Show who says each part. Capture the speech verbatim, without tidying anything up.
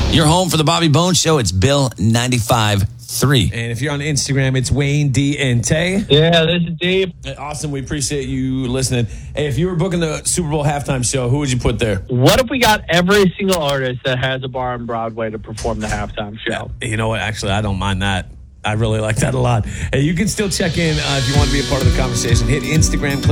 Speaker 1: Your home for the Bobby Bones Show. It's Bill ninety-five point three.
Speaker 2: And if you're on Instagram, it's Wayne D and Tay.
Speaker 3: Yeah, this is Dave.
Speaker 2: Awesome. We appreciate you listening. Hey, if you were booking the Super Bowl halftime show, who would you put there?
Speaker 3: What if we got every single artist that has a bar on Broadway to perform the halftime show?
Speaker 2: You know what? Actually, I don't mind that. I really like that a lot. Hey, you can still check in uh, if you want to be a part of the conversation. Hit Instagram.